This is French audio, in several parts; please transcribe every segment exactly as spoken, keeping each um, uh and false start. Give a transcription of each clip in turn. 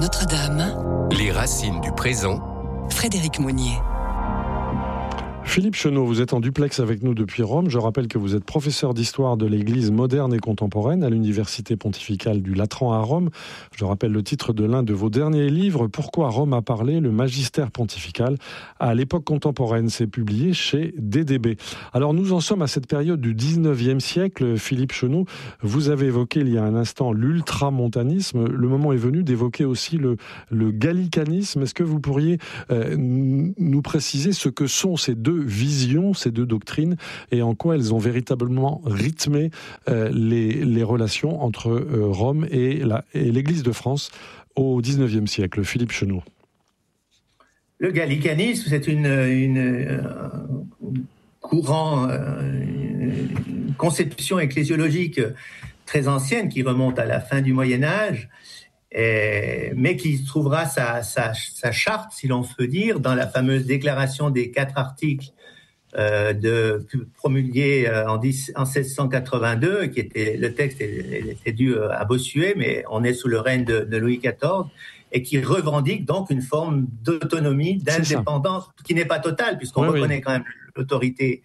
Notre-Dame. Les racines du présent. Frédéric Monnier. Philippe Chenot, vous êtes en duplex avec nous depuis Rome. Je rappelle que vous êtes professeur d'histoire de l'Église moderne et contemporaine à l'Université pontificale du Latran à Rome. Je rappelle le titre de l'un de vos derniers livres, « Pourquoi Rome a parlé, le magistère pontifical à l'époque contemporaine ». C'est publié chez D D B. Alors nous en sommes à cette période du dix-neuvième siècle. Philippe Chenot, vous avez évoqué il y a un instant l'ultramontanisme. Le moment est venu d'évoquer aussi le, le gallicanisme. Est-ce que vous pourriez euh, nous préciser ce que sont ces deux visions, ces deux doctrines, et en quoi elles ont véritablement rythmé euh, les, les relations entre euh, Rome et, la, et l'Église de France au dix-neuvième siècle. Philippe Chenot. Le gallicanisme, c'est une, une, une courant, une conception ecclésiologique très ancienne qui remonte à la fin du Moyen-Âge, et, mais qui trouvera sa, sa, sa charte, si l'on peut dire, dans la fameuse déclaration des quatre articles euh, de, promulguée en, dix, en seize cent quatre-vingt-deux, qui était, le texte était dû à Bossuet, mais on est sous le règne de, de Louis quatorze, et qui revendique donc une forme d'autonomie, d'indépendance, qui n'est pas totale, puisqu'on oui, reconnaît oui. quand même l'autorité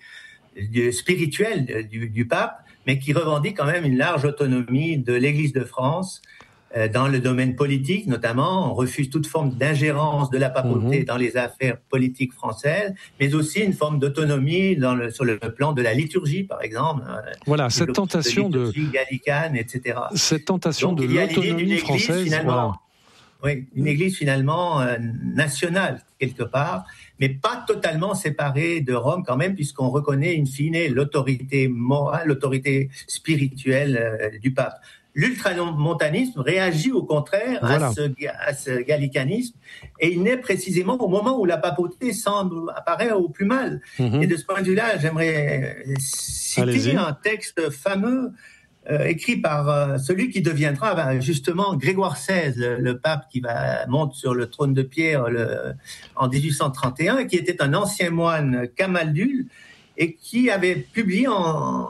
spirituelle du, du pape, mais qui revendique quand même une large autonomie de l'Église de France, dans le domaine politique notamment. On refuse toute forme d'ingérence de la papauté mmh. dans les affaires politiques françaises, mais aussi une forme d'autonomie dans le, sur le plan de la liturgie, par exemple. Voilà, cette tentation de... liturgie gallicane, et cetera. Cette tentation Donc, de l'autonomie française. Finalement, voilà. Oui, une église finalement euh, nationale, quelque part, mais pas totalement séparée de Rome quand même, puisqu'on reconnaît in fine l'autorité morale, l'autorité spirituelle euh, du pape. L'ultramontanisme réagit au contraire voilà. à, ce, à ce gallicanisme, et il naît précisément au moment où la papauté semble apparaître au plus mal. Mm-hmm. Et de ce point de vue-là, j'aimerais citer Allez-y. un texte fameux euh, écrit par euh, celui qui deviendra bah, justement Grégoire seize, le, le pape qui va monte sur le trône de pierre le, en dix-huit cent trente et un, qui était un ancien moine camaldule, et qui avait publié en,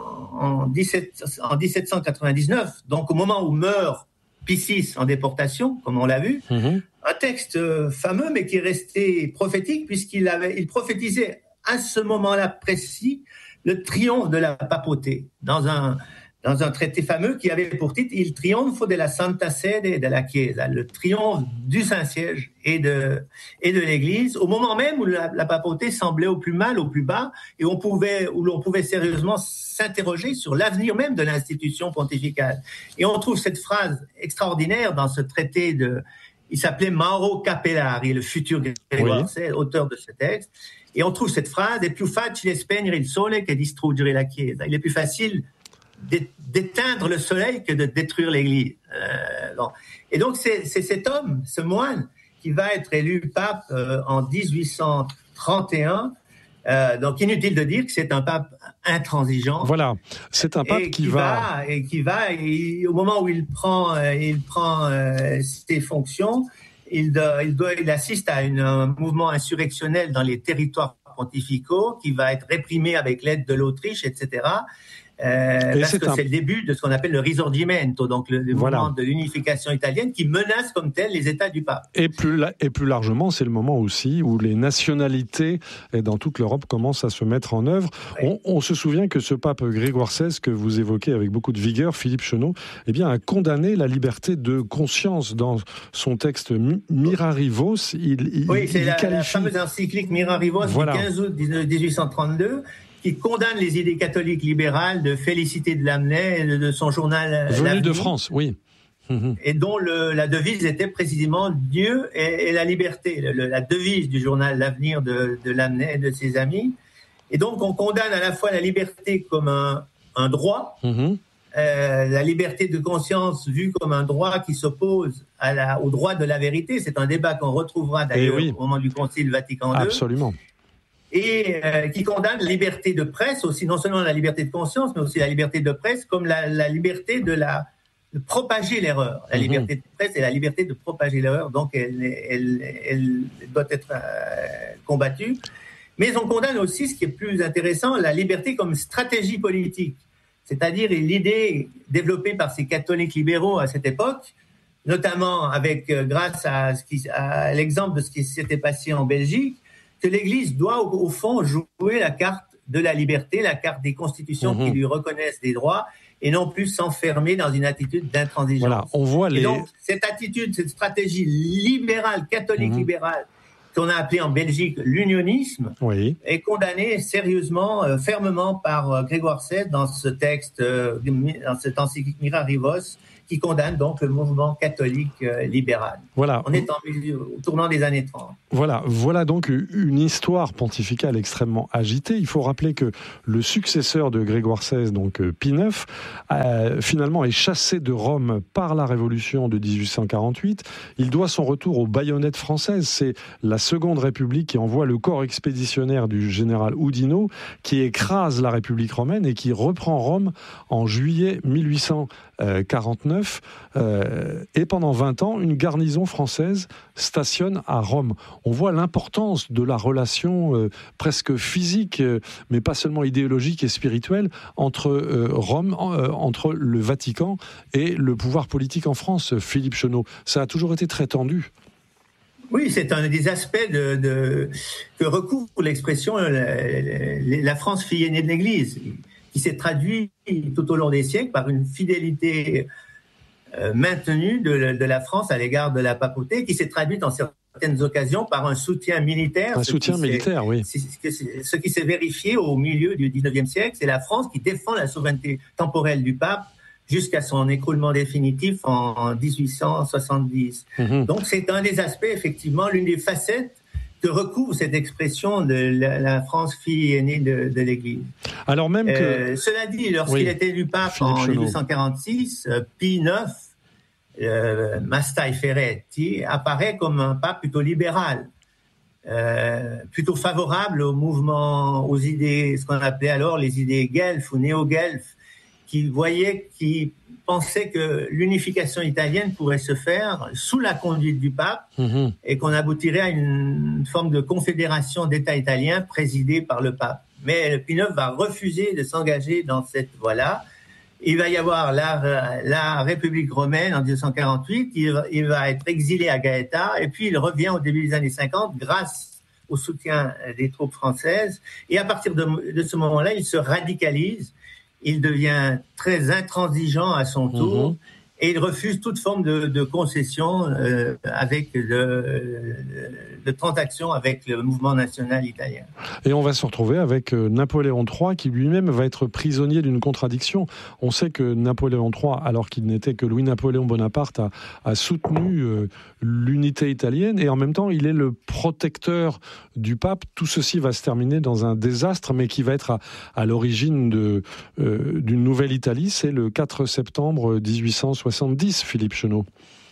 en, dix-sept, en dix-sept cent quatre-vingt-dix-neuf, donc au moment où meurt Pie six en déportation, comme on l'a vu, mmh. un texte fameux, mais qui est resté prophétique, puisqu'il avait, il prophétisait à ce moment-là précis le triomphe de la papauté, dans un, dans un traité fameux qui avait pour titre « Il trionfo della Santa Sede della Chiesa », le triomphe du Saint-Siège et de, et de l'Église, au moment même où la, la papauté semblait au plus mal, au plus bas, et on pouvait, où l'on pouvait sérieusement s'interroger sur l'avenir même de l'institution pontificale. Et on trouve cette phrase extraordinaire dans ce traité de... Il s'appelait Mauro Capellari, le futur Grégoire seize, oui. auteur de ce texte. Et on trouve cette phrase « È più facile spegnere il sole che distruggere la Chiesa ». Il est plus facile d'éteindre le soleil que de détruire l'Église. Euh, bon. Et donc, c'est, c'est cet homme, ce moine, qui va être élu pape euh, en dix-huit cent trente et un. Euh, donc, inutile de dire que c'est un pape intransigeant. Voilà, c'est un pape et qui, qui va... va... Et qui va, et au moment où il prend, euh, il prend euh, ses fonctions, il, doit, il, doit, il assiste à une, un mouvement insurrectionnel dans les territoires pontificaux qui va être réprimé avec l'aide de l'Autriche, et cetera. Euh, parce c'est que un... c'est le début de ce qu'on appelle le Risorgimento, donc le, le voilà. moment de l'unification italienne qui menace comme tel les États du pape. Et plus, la, et plus largement, c'est le moment aussi où les nationalités dans toute l'Europe commencent à se mettre en œuvre. Oui. On, on se souvient que ce pape Grégoire seize, que vous évoquez avec beaucoup de vigueur, Philippe Chenot, eh bien, a condamné la liberté de conscience dans son texte Mirarivos. Il, il, oui, c'est il la, qualifie... la fameuse encyclique Mirarivos voilà. du quinze août dix-huit cent trente-deux, qui condamne les idées catholiques libérales de Félicité de Lamennais et de, de son journal Venu de France, oui. Mmh. Et dont le, la devise était précisément Dieu et, et la liberté, le, la devise du journal L'Avenir de, de Lamennais et de ses amis. Et donc on condamne à la fois la liberté comme un, un droit, mmh. euh, la liberté de conscience vue comme un droit qui s'oppose à la, au droit de la vérité. C'est un débat qu'on retrouvera d'ailleurs oui. au moment du Concile Vatican deux. Absolument. Et euh, qui condamne la liberté de presse, aussi non seulement la liberté de conscience, mais aussi la liberté de presse, comme la, la liberté de, la, de propager l'erreur. La mm-hmm. liberté de presse est la liberté de propager l'erreur, donc elle, elle, elle doit être euh, combattue. Mais on condamne aussi, ce qui est plus intéressant, la liberté comme stratégie politique. C'est-à-dire l'idée développée par ces catholiques libéraux à cette époque notamment avec, euh, grâce à, ce qui, à l'exemple de ce qui s'était passé en Belgique, que l'Église doit au, au fond jouer la carte de la liberté, la carte des constitutions mmh. qui lui reconnaissent des droits, et non plus s'enfermer dans une attitude d'intransigeance. Voilà, on voit les... Et donc, cette attitude, cette stratégie libérale, catholique mmh. libérale, qu'on a appelée en Belgique l'unionisme, oui. est condamnée sérieusement, euh, fermement par euh, Grégoire seize dans ce texte, euh, dans cette encyclique Mirarivos, qui condamne donc le mouvement catholique euh, libéral. Voilà. On est en, au tournant des années trente. Voilà, voilà donc une histoire pontificale extrêmement agitée. Il faut rappeler que le successeur de Grégoire seize, donc Pie neuf, euh, finalement est chassé de Rome par la Révolution de dix-huit cent quarante-huit. Il doit son retour aux baïonnettes françaises. C'est la Seconde République qui envoie le corps expéditionnaire du général Oudinot, qui écrase la République romaine et qui reprend Rome en juillet mille huit cent quarante-neuf. Euh, et pendant vingt ans, une garnison française stationne à Rome. On voit l'importance de la relation euh, presque physique, euh, mais pas seulement idéologique et spirituelle, entre euh, Rome, euh, entre le Vatican et le pouvoir politique en France. Philippe Chenot, ça a toujours été très tendu. Oui, c'est un des aspects de, de, que recouvre l'expression la, la France fille aînée de l'Église, qui s'est traduit tout au long des siècles par une fidélité euh, maintenue de, de la France à l'égard de la papauté, qui s'est traduite en certaines occasions par un soutien militaire. Un soutien militaire, oui. C'est, c'est, ce qui s'est vérifié au milieu du dix-neuvième siècle, c'est la France qui défend la souveraineté temporelle du pape jusqu'à son écroulement définitif en, en dix-huit cent soixante-dix. Mmh. Donc c'est un des aspects, effectivement, l'une des facettes que recouvre cette expression de la, la France fille aînée de, de l'Église. Alors même que... Euh, cela dit, lorsqu'il oui. était élu pape Philippe en Chenot. dix-huit cent quarante-six, euh, Pie neuf, euh, Mastai Ferretti, apparaît comme un pape plutôt libéral, euh, plutôt favorable au mouvement, aux idées, ce qu'on appelait alors les idées guelfes ou néo-guelfes, qui voyait, qui pensait que l'unification italienne pourrait se faire sous la conduite du pape mmh. et qu'on aboutirait à une forme de confédération d'États italiens présidée par le pape. Mais Pie neuf va refuser de s'engager dans cette voie-là. Il va y avoir la, la République romaine en dix-neuf cent quarante-huit, il va, il va être exilé à Gaeta et puis il revient au début des années cinquante grâce au soutien des troupes françaises. Et à partir de, de ce moment-là, il se radicalise. Il devient très intransigeant à son tour mmh. et il refuse toute forme de, de concession euh, avec le, de transaction avec le mouvement national italien. Et on va se retrouver avec Napoléon trois qui lui-même va être prisonnier d'une contradiction. On sait que Napoléon trois, alors qu'il n'était que Louis-Napoléon Bonaparte, a, a soutenu euh, l'unité italienne et en même temps il est le protecteur du pape. Tout ceci va se terminer dans un désastre mais qui va être à, à l'origine de, euh, d'une nouvelle Italie. C'est le quatre septembre dix-huit cent soixante-dix, Philippe Chenot.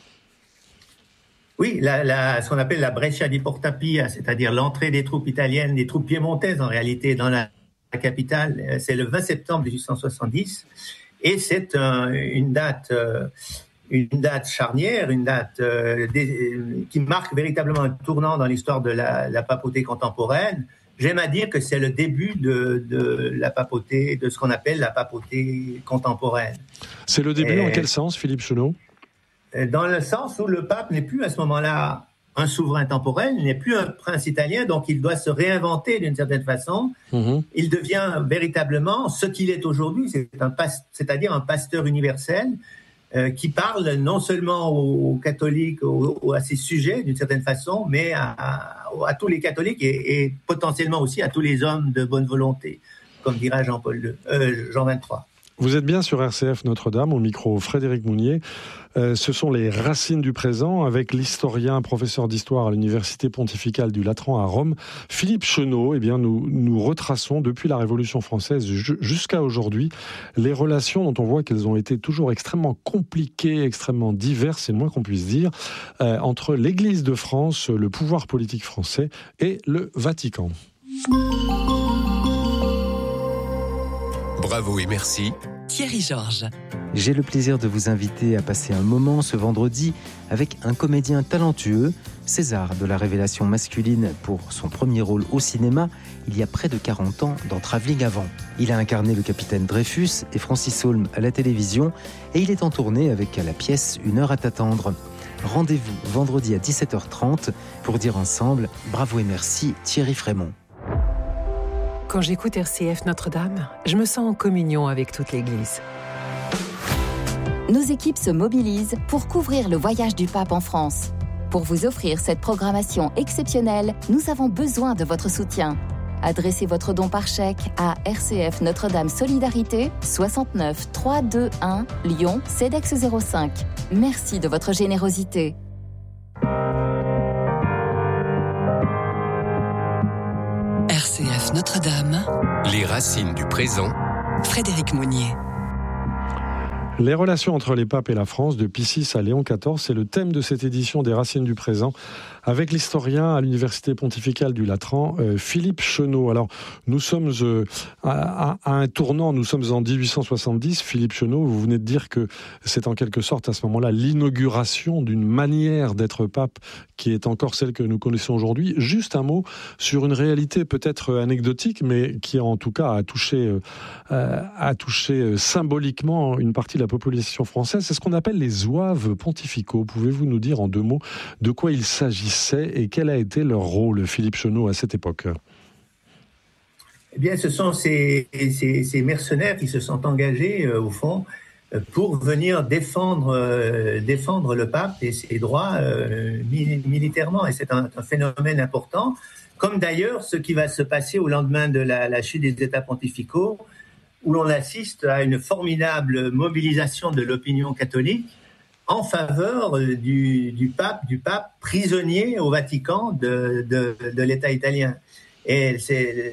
Oui, la, la, ce qu'on appelle la Breccia di Porta Pia, c'est-à-dire l'entrée des troupes italiennes, des troupes piémontaises en réalité dans la, la capitale, c'est le vingt septembre dix-huit cent soixante-dix et c'est euh, une date euh, une date charnière, une date euh, des, qui marque véritablement un tournant dans l'histoire de la, la papauté contemporaine. J'aime à dire que c'est le début de, de la papauté, de ce qu'on appelle la papauté contemporaine. C'est le début et, en quel sens, Philippe Chenot ? Dans le sens où le pape n'est plus à ce moment-là un souverain temporel, il n'est plus un prince italien, donc il doit se réinventer d'une certaine façon. Mmh. Il devient véritablement ce qu'il est aujourd'hui, c'est un, c'est-à-dire un pasteur universel euh, qui parle non seulement aux, aux catholiques, aux, à ses sujets d'une certaine façon, mais à, à, à tous les catholiques et, et potentiellement aussi à tous les hommes de bonne volonté, comme dira Jean-Paul deux, euh, Jean vingt-trois. Vous êtes bien sur R C F Notre-Dame, au micro Frédéric Mounier. Euh, ce sont les racines du présent avec l'historien, professeur d'histoire à l'Université pontificale du Latran à Rome, Philippe Chenot. Eh bien, nous, nous retraçons depuis la Révolution française jusqu'à aujourd'hui les relations dont on voit qu'elles ont été toujours extrêmement compliquées, extrêmement diverses, c'est le moins qu'on puisse dire, euh, entre l'Église de France, le pouvoir politique français et le Vatican. Bravo et merci. Thierry Georges. J'ai le plaisir de vous inviter à passer un moment ce vendredi avec un comédien talentueux César de la révélation masculine pour son premier rôle au cinéma il y a près de quarante ans dans Travelling Avant. Il a incarné le capitaine Dreyfus et Francis Holm à la télévision et il est en tournée avec à la pièce Une heure à t'attendre. Rendez-vous vendredi à dix-sept heures trente pour dire ensemble bravo et merci Thierry Frémont. Quand j'écoute R C F Notre-Dame, je me sens en communion avec toute l'Église. Nos équipes se mobilisent pour couvrir le voyage du pape en France. Pour vous offrir cette programmation exceptionnelle, nous avons besoin de votre soutien. Adressez votre don par chèque à R C F Notre-Dame Solidarité, soixante-neuf trois cent vingt-et-un Lyon, CEDEX zéro cinq. Merci de votre générosité. R C F Notre-Dame. Les racines du présent. Frédéric Monnier. Les relations entre les papes et la France, de Pie six à Léon quatorze, c'est le thème de cette édition des Racines du présent, avec l'historien à l'Université pontificale du Latran, euh, Philippe Chenot. Alors, nous sommes euh, à, à un tournant, nous sommes en dix-huit cent soixante-dix. Philippe Chenot, vous venez de dire que c'est en quelque sorte à ce moment-là l'inauguration d'une manière d'être pape qui est encore celle que nous connaissons aujourd'hui. Juste un mot sur une réalité peut-être anecdotique, mais qui en tout cas a touché, euh, a touché symboliquement une partie de la population française. C'est ce qu'on appelle les zouaves pontificaux. Pouvez-vous nous dire en deux mots de quoi il s'agissait et quel a été leur rôle, Philippe Chenot, à cette époque ? Eh bien, ce sont ces, ces, ces mercenaires qui se sont engagés, euh, au fond, pour venir défendre, euh, défendre le pape et ses droits euh, militairement. Et c'est un, un phénomène important, comme d'ailleurs ce qui va se passer au lendemain de la, la chute des États pontificaux, où l'on assiste à une formidable mobilisation de l'opinion catholique en faveur du, du pape, du pape prisonnier au Vatican de, de, de l'État italien. Et c'est,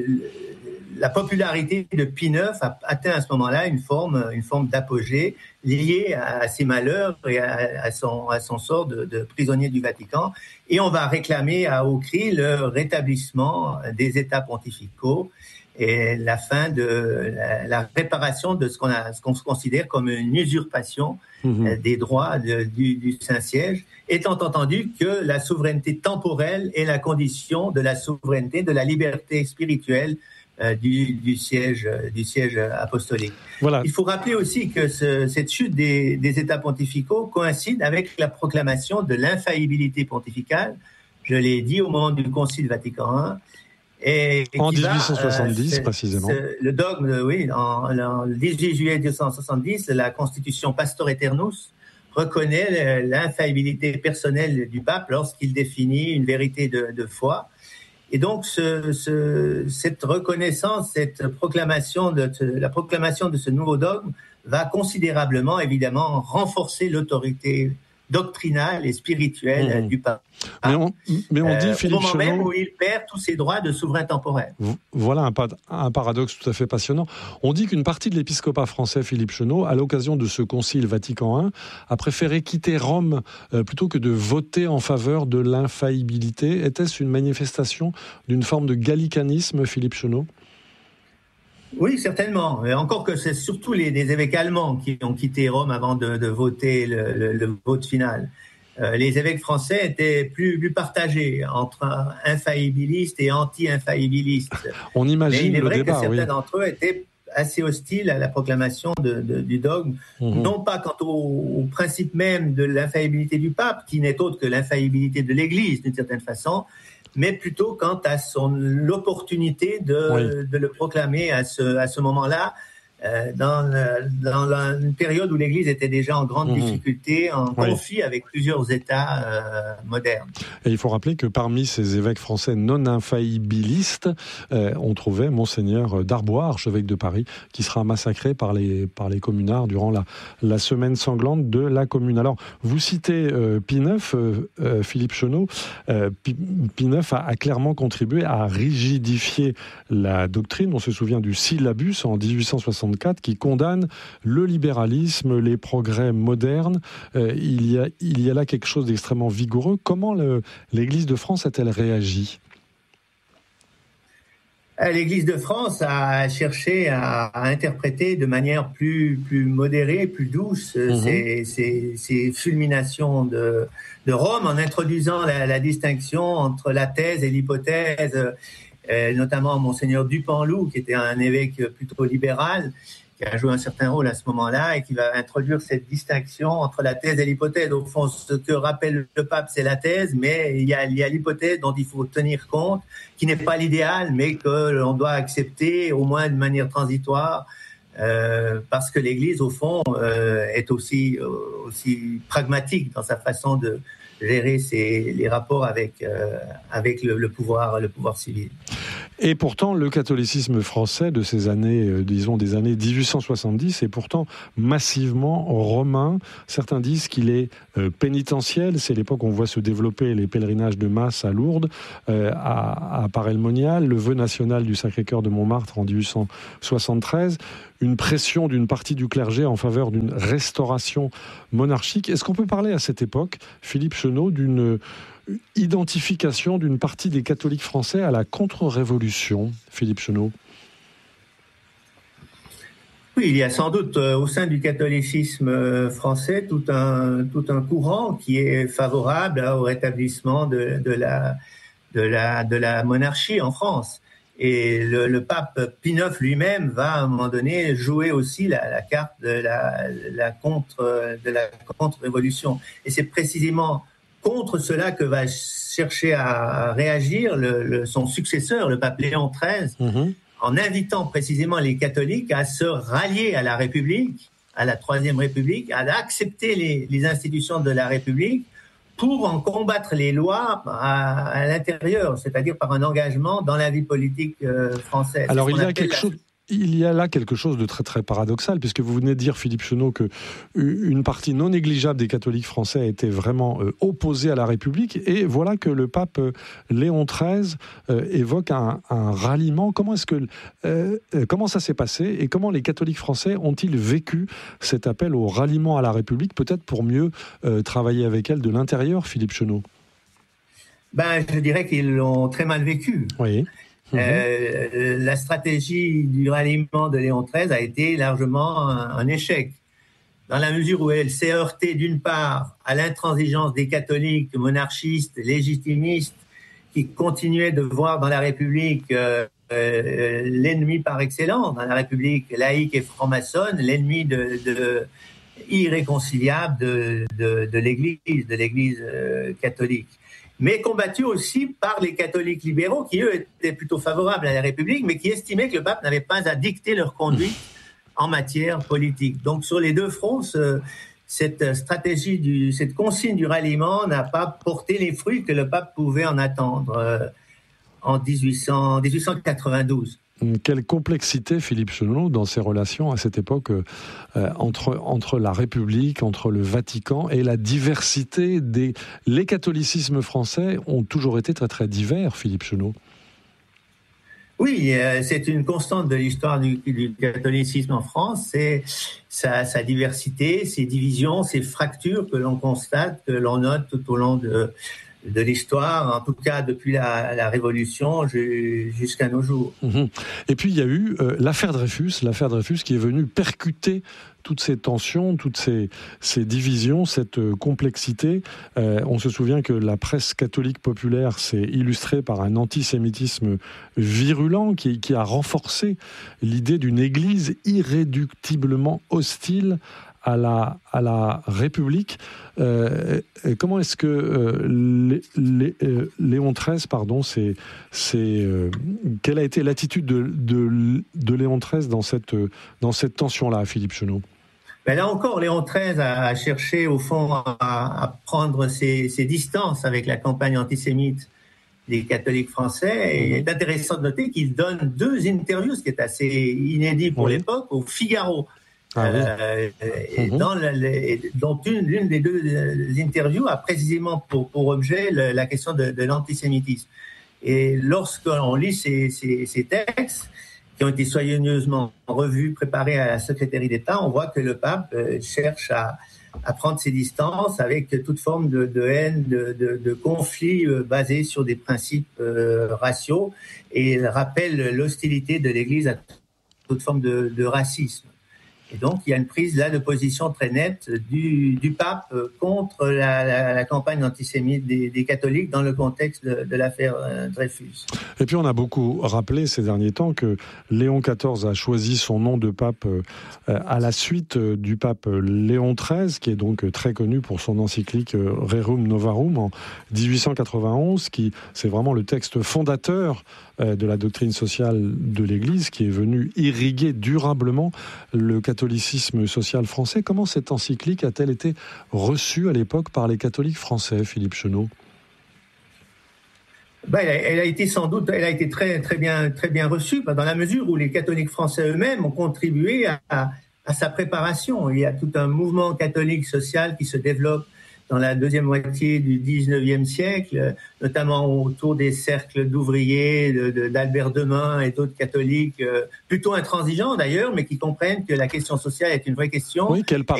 la popularité de Pie neuf a atteint à ce moment-là une forme, une forme d'apogée liée à, à ses malheurs et à, à, son, à son sort de, de prisonnier du Vatican. Et on va réclamer à haut cri le rétablissement des États pontificaux et la fin de la, la réparation de ce qu'on a, ce qu'on se considère comme une usurpation mmh. euh, des droits de, du, du Saint-Siège, étant entendu que la souveraineté temporelle est la condition de la souveraineté, de la liberté spirituelle euh, du, du siège, du siège apostolique. Voilà. Il faut rappeler aussi que ce, cette chute des, des États pontificaux coïncide avec la proclamation de l'infaillibilité pontificale. Je l'ai dit au moment du Concile Vatican un. Et, et en dix-huit cent soixante-dix, euh, précisément. Le dogme, oui, en, en le dix-huit juillet mille huit cent soixante-dix, la Constitution Pastor Aeternus reconnaît l'infaillibilité personnelle du pape lorsqu'il définit une vérité de, de foi. Et donc, ce, ce, cette reconnaissance, cette proclamation de, la proclamation de ce nouveau dogme va considérablement, évidemment, renforcer l'autorité doctrinale et spirituelle mmh. du pape. Mais on, mais on dit, euh, Philippe au moment Chenot, même où il perd tous ses droits de souverain temporel. Voilà un, un paradoxe tout à fait passionnant. On dit qu'une partie de l'épiscopat français, Philippe Chenot, à l'occasion de ce concile Vatican un, a préféré quitter Rome euh, plutôt que de voter en faveur de l'infaillibilité. Était-ce une manifestation d'une forme de gallicanisme, Philippe Chenot ? Oui, certainement. Et encore que c'est surtout les, les évêques allemands qui ont quitté Rome avant de, de voter le, le, le vote final. Euh, les évêques français étaient plus, plus partagés entre infaillibilistes et anti-infaillibilistes. On imagine Mais il est le vrai débat, que certains oui. d'entre eux étaient assez hostiles à la proclamation de, de, du dogme, mmh. non pas quant au, au principe même de l'infaillibilité du pape, qui n'est autre que l'infaillibilité de l'Église d'une certaine façon, mais plutôt quant à son l'opportunité de, oui. de le proclamer à ce, à ce moment-là, euh, dans, le, dans la, une période où l'Église était déjà en grande mmh. difficulté, en oui. conflit avec plusieurs États euh, modernes. Et il faut rappeler que parmi ces évêques français non infaillibilistes, euh, on trouvait Monseigneur Darbois, archevêque de Paris, qui sera massacré par les, par les communards durant la, la semaine sanglante de la Commune. Alors, vous citez euh, Pie neuf, euh, euh, Philippe Chenot. Euh, Pie neuf a, a clairement contribué à rigidifier la doctrine. On se souvient du syllabus en dix-huit cent soixante-quatre qui condamne le libéralisme, les progrès modernes. Euh, il y a, il y a là quelque chose d'extrêmement vigoureux. Comment le, l'Église de France a-t-elle réagi ? L'Église de France a cherché à, à interpréter de manière plus, plus modérée, plus douce mmh. ces, ces, ces fulminations de, de Rome, en introduisant la, la distinction entre la thèse et l'hypothèse, euh, notamment Monseigneur Dupanloup, qui était un évêque plutôt libéral, qui a joué un certain rôle à ce moment-là et qui va introduire cette distinction entre la thèse et l'hypothèse. Au fond, ce que rappelle le pape, c'est la thèse, mais il y a, il y a l'hypothèse dont il faut tenir compte, qui n'est pas l'idéal, mais que l'on doit accepter au moins de manière transitoire, euh, parce que l'Église, au fond, euh, est aussi, aussi pragmatique dans sa façon de gérer ses, les rapports avec, euh, avec le, le, pouvoir, le pouvoir civil. Et pourtant, le catholicisme français de ces années, euh, disons des années dix-huit cent soixante-dix, est pourtant massivement romain. Certains disent qu'il est euh, pénitentiel. C'est l'époque où on voit se développer les pèlerinages de masse à Lourdes, euh, à, à Paray-le-Monial, le vœu national du Sacré-Cœur de Montmartre en dix-huit cent soixante-treize, une pression d'une partie du clergé en faveur d'une restauration monarchique. Est-ce qu'on peut parler à cette époque, Philippe Chenot, d'une identification d'une partie des catholiques français à la contre-révolution, Philippe Chenot? Oui, il y a sans doute euh, au sein du catholicisme euh, français tout un, tout un courant qui est favorable hein, au rétablissement de, de, la, de, la, de la monarchie en France. Et le, le pape Pie neuf lui-même va à un moment donné jouer aussi la, la carte de la, la, contre, de la contre-révolution. Et c'est précisément contre cela que va chercher à réagir le, le, son successeur, le pape Léon treize, mmh. en invitant précisément les catholiques à se rallier à la République, à la Troisième République, à accepter les, les institutions de la République pour en combattre les lois à, à l'intérieur, c'est-à-dire par un engagement dans la vie politique euh, française. Alors il y a quelque la... chose... Il y a là quelque chose de très très paradoxal, puisque vous venez de dire, Philippe Chenot, qu'une partie non négligeable des catholiques français était vraiment euh, opposée à la République, et voilà que le pape euh, Léon treize euh, évoque un, un ralliement. Comment est-ce que euh, comment ça s'est passé, et comment les catholiques français ont-ils vécu cet appel au ralliement à la République, peut-être pour mieux euh, travailler avec elle de l'intérieur, Philippe Chenot? Ben, je dirais qu'ils l'ont très mal vécu. Oui. Mmh. Euh, la stratégie du ralliement de Léon treize a été largement un, un échec, dans la mesure où elle s'est heurtée d'une part à l'intransigeance des catholiques monarchistes, légitimistes, qui continuaient de voir dans la République euh, euh, l'ennemi par excellence, dans la République laïque et franc-maçonne, l'ennemi de, de, irréconciliable de, de, de l'Église, de l'Église euh, catholique. Mais combattu aussi par les catholiques libéraux qui, eux, étaient plutôt favorables à la République, mais qui estimaient que le pape n'avait pas à dicter leur conduite en matière politique. Donc, sur les deux fronts, ce, cette stratégie, du, cette consigne du ralliement n'a pas porté les fruits que le pape pouvait en attendre euh, en dix-huit cent quatre-vingt-douze. Quelle complexité, Philippe Chenot, dans ses relations à cette époque euh, entre, entre la République, entre le Vatican et la diversité des... Les catholicismes français ont toujours été très très divers, Philippe Chenot. Oui, euh, c'est une constante de l'histoire du, du catholicisme en France, c'est sa, sa diversité, ses divisions, ses fractures que l'on constate, que l'on note tout au long de... de l'histoire, en tout cas depuis la, la Révolution jusqu'à nos jours. Mmh. Et puis il y a eu euh, l'affaire Dreyfus, l'affaire Dreyfus qui est venue percuter toutes ces tensions, toutes ces, ces divisions, cette euh, complexité. Euh, on se souvient que la presse catholique populaire s'est illustrée par un antisémitisme virulent qui, qui a renforcé l'idée d'une Église irréductiblement hostile à la, à la République. Euh, comment est-ce que euh, les, les, euh, Léon treize, pardon, c'est, c'est, euh, quelle a été l'attitude de, de, de Léon treize dans cette, dans cette tension-là, Philippe Chenot? Ben là encore, Léon treize a cherché, au fond, à, à prendre ses, ses distances avec la campagne antisémite des catholiques français. Et mmh. il est intéressant de noter qu'il donne deux interviews, ce qui est assez inédit pour oui. l'époque, au Figaro. Ah oui. euh, mmh. dans la, les, dont une, l'une des deux interviews a précisément pour, pour objet le, la question de, de l'antisémitisme. Et lorsqu'on lit ces, ces, ces textes, qui ont été soigneusement revus, préparés à la secrétaire d'État, on voit que le pape euh, cherche à, à prendre ses distances avec toute forme de, de haine, de, de, de conflits euh, basés sur des principes euh, raciaux, et il rappelle l'hostilité de l'Église à toute forme de, de racisme. Et donc, il y a une prise là de position très nette du, du pape contre la, la, la campagne antisémite des, des catholiques dans le contexte de, de l'affaire Dreyfus. Et puis, on a beaucoup rappelé ces derniers temps que Léon quatorze a choisi son nom de pape à la suite du pape Léon treize, qui est donc très connu pour son encyclique Rerum Novarum en dix-huit cent quatre-vingt-onze, qui c'est vraiment le texte fondateur de la doctrine sociale de l'Église, qui est venu irriguer durablement le catholicisme social français. Comment cette encyclique a-t-elle été reçue à l'époque par les catholiques français, Philippe Chenot ? Ben, elle, a, elle a été sans doute, elle a été très très bien très bien reçue dans la mesure où les catholiques français eux-mêmes ont contribué à, à, à sa préparation. Il y a tout un mouvement catholique social qui se développe dans la deuxième moitié du dix-neuvième siècle, notamment autour des cercles d'ouvriers, de, de, d'Albert Demain et d'autres catholiques, euh, plutôt intransigeants d'ailleurs, mais qui comprennent que la question sociale est une vraie question. Oui, quelle part